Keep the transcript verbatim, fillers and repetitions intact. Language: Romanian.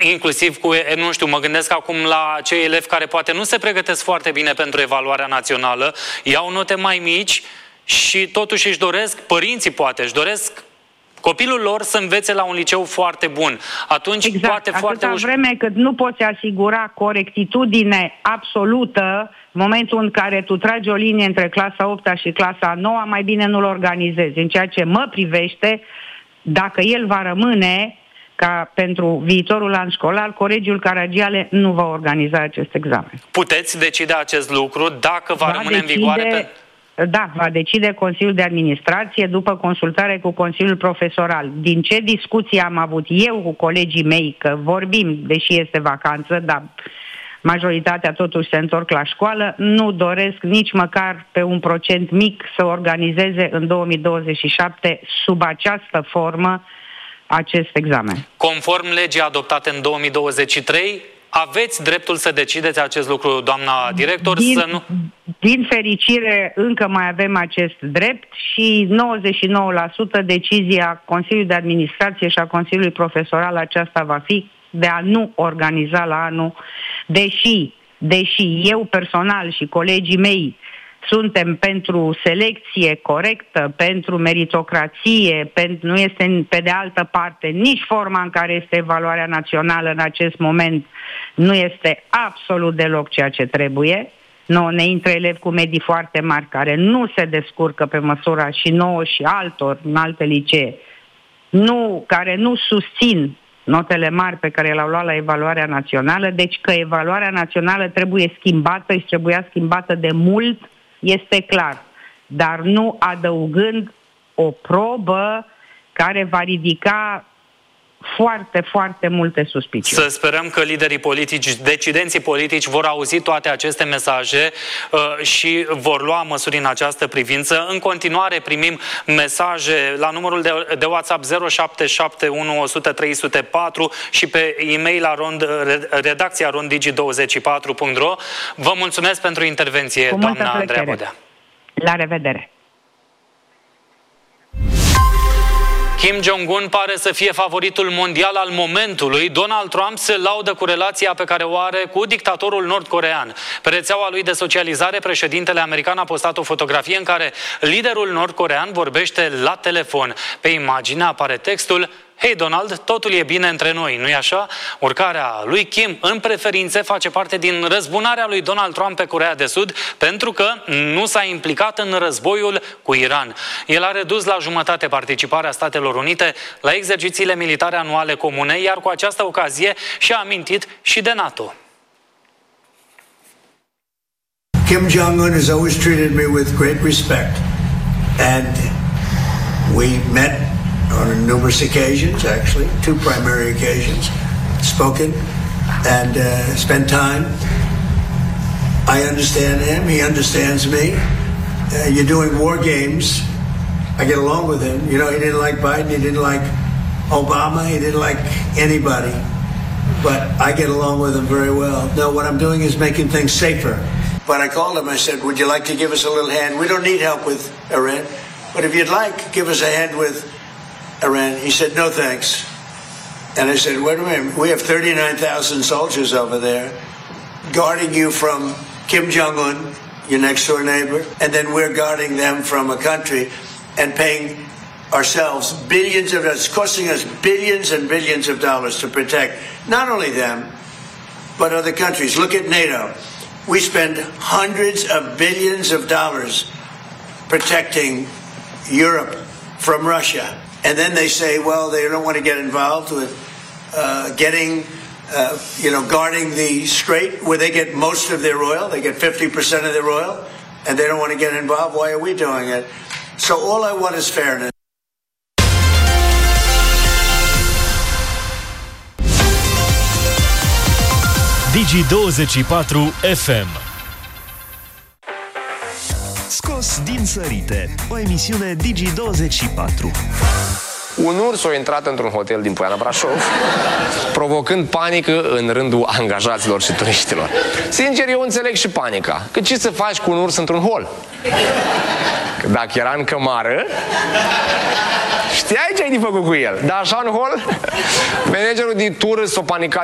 inclusiv cu, nu știu, mă gândesc acum la cei elevi care poate nu se pregătesc foarte bine pentru evaluarea națională, iau note mai mici și totuși își doresc, părinții poate, își doresc copilul lor să învețe la un liceu foarte bun. Atunci exact. poate foarte ușor. Vreme cât nu poți asigura corectitudine absolută, în momentul în care tu tragi o linie între clasa a opta și clasa a noua, mai bine nu-l organizezi. În ceea ce mă privește, dacă el va rămâne ca pentru viitorul an școlar, Colegiul Caragiale nu va organiza acest examen. Puteți decide acest lucru dacă va, va rămâne decide... în vigoare pe... Da, va decide Consiliul de Administrație după consultare cu Consiliul Profesoral. Din ce discuții am avut eu cu colegii mei, că vorbim, deși este vacanță, dar majoritatea totuși se întorc la școală, nu doresc nici măcar pe un procent mic să organizeze în două mii douăzeci și șapte sub această formă acest examen. Conform legii adoptate în două mii douăzeci și trei, aveți dreptul să decideți acest lucru, doamna director? Din, să nu... din fericire, încă mai avem acest drept și nouăzeci și nouă la sută decizia Consiliului de Administrație și a Consiliului Profesoral aceasta va fi de a nu organiza la anul, deși, deși eu personal și colegii mei suntem pentru selecție corectă, pentru meritocrație, pentru, nu este pe de altă parte nici forma în care este evaluarea națională în acest moment, nu este absolut deloc ceea ce trebuie. Nouă ne intră elevi cu medii foarte mari care nu se descurcă pe măsura și nouă și altor în alte licee, nu, care nu susțin notele mari pe care le-au luat la evaluarea națională, deci că evaluarea națională trebuie schimbată și trebuia schimbată de mult, este clar, dar nu adăugând o probă care va ridica foarte, foarte multe suspiciuni. Să sperăm că liderii politici, decidenții politici vor auzi toate aceste mesaje uh, și vor lua măsuri în această privință. În continuare primim mesaje la numărul de, de WhatsApp zero șapte șapte unu o sută trei zero patru și pe e-mail la rond, redacția rond digi douăzeci și patru punct ro. Vă mulțumesc pentru intervenție, cu doamna Andreea Bodea. La revedere! Kim Jong-un pare să fie favoritul mondial al momentului. Donald Trump se laudă cu relația pe care o are cu dictatorul nord-corean. Pe rețeaua lui de socializare, președintele american a postat o fotografie în care liderul nord-corean vorbește la telefon. Pe imagine apare textul: "Hei Donald, totul e bine între noi, nu-i așa?" Urcarea lui Kim în preferințe face parte din răzbunarea lui Donald Trump pe Coreea de Sud pentru că nu s-a implicat în războiul cu Iran. El a redus la jumătate participarea Statelor Unite la exercițiile militare anuale comune, iar cu această ocazie și-a amintit și de NATO. Kim Jong-un has always treated me with great respect, and we met on numerous occasions, actually, two primary occasions, spoken and uh, spent time. I understand him, he understands me. Uh, you're doing war games. I get along with him. You know, he didn't like Biden, he didn't like Obama, he didn't like anybody. But I get along with him very well. No, what I'm doing is making things safer. But I called him, I said, would you like to give us a little hand? We don't need help with Iran, but if you'd like, give us a hand with Iran. He said, no thanks. And I said, wait a minute, we have thirty-nine thousand soldiers over there guarding you from Kim Jong-un, your next door neighbor, and then we're guarding them from a country and paying ourselves billions of dollars, costing us billions and billions of dollars to protect not only them, but other countries. Look at NATO. We spend hundreds of billions of dollars protecting Europe from Russia. And then they say, well, they don't want to get involved with uh, getting, uh, you know, guarding the strait where they get most of their oil. They get fifty percent of their oil, and they don't want to get involved. Why are we doing it? So all I want is fairness. Digi douăzeci și patru F M. Scos din sărite, o emisiune Digi douăzeci și patru. Un urs a intrat într-un hotel din Poiana Brașov, provocând panică în rândul angajaților și turiștilor. Sincer, eu înțeleg și panica. Că ce să faci cu un urs într-un hol? Că dacă era în cămară, știai ce ai de făcut cu el. Dar așa în hol, managerul de tură s-a panicat